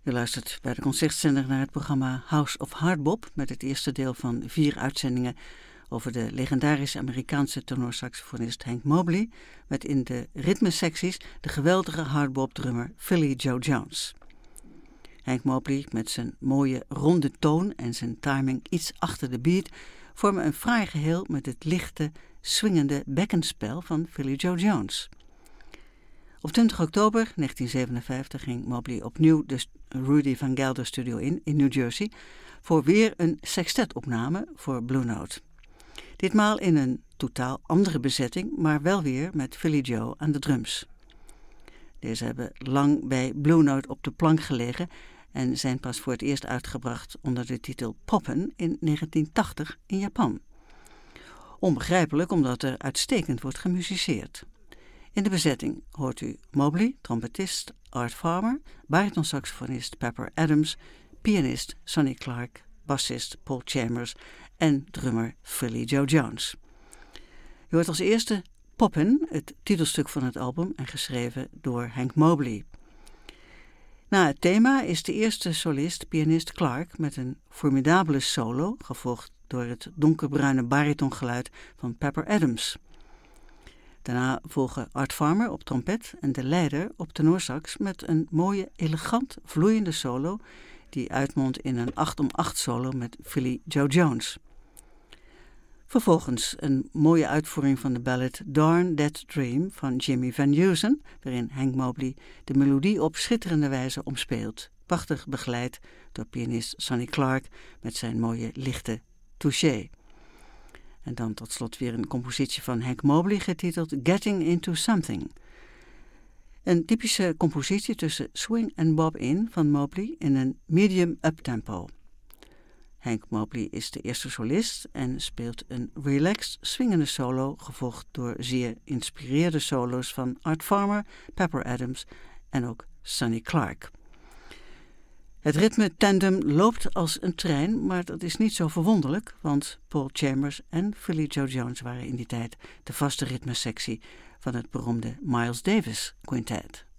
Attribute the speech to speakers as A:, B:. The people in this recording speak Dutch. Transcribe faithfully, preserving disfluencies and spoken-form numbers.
A: U luistert bij de Concertzender naar het programma House of Hardbop met het eerste deel van vier uitzendingen over de legendarische Amerikaanse tenorsaxofonist Hank Mobley met in de ritmesecties de geweldige hardbop-drummer Philly Joe Jones. Hank Mobley met zijn mooie ronde toon en zijn timing iets achter de beat vormen een fraai geheel met het lichte, swingende bekkenspel van Philly Joe Jones. Op twintig oktober negentien zevenenvijftig ging Mobley opnieuw de Rudy Van Gelder Studio in, in New Jersey, voor weer een sextetopname voor Blue Note. Ditmaal in een totaal andere bezetting, maar wel weer met Philly Joe aan de drums. Deze hebben lang bij Blue Note op de plank gelegen en zijn pas voor het eerst uitgebracht onder de titel Poppen in negentien tachtig in Japan. Onbegrijpelijk omdat er uitstekend wordt gemusiceerd. In de bezetting hoort u Mobley, trompetist Art Farmer, baritonsaxofonist Pepper Adams, pianist Sonny Clark, bassist Paul Chambers en drummer Philly Joe Jones. U hoort als eerste Poppen, het titelstuk van het album en geschreven door Hank Mobley. Na het thema is de eerste solist, pianist Clark, met een formidabele solo, gevolgd door het donkerbruine baritongeluid van Pepper Adams. Daarna volgen Art Farmer op trompet en de leider op tenorsax met een mooie, elegant vloeiende solo die uitmondt in een acht om acht solo met Philly Joe Jones. Vervolgens een mooie uitvoering van de ballad Darn That Dream van Jimmy Van Heusen, waarin Hank Mobley de melodie op schitterende wijze omspeelt, prachtig begeleid door pianist Sonny Clark met zijn mooie lichte touché. En dan tot slot weer een compositie van Hank Mobley getiteld Getting Into Something. Een typische compositie tussen swing en bob-in van Mobley in een medium uptempo. Hank Mobley is de eerste solist en speelt een relaxed swingende solo, gevolgd door zeer inspireerde solo's van Art Farmer, Pepper Adams en ook Sonny Clark. Het ritme-tandem loopt als een trein, maar dat is niet zo verwonderlijk, want Paul Chambers en Philly Joe Jones waren in die tijd de vaste ritmesectie van het beroemde Miles Davis Quintet.